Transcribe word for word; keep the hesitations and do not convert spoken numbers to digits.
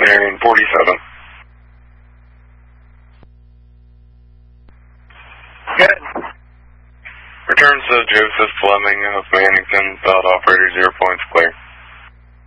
bearing forty-seven. Good. Returns to Joseph Fleming of Mannington, Belt Operator zero points clear.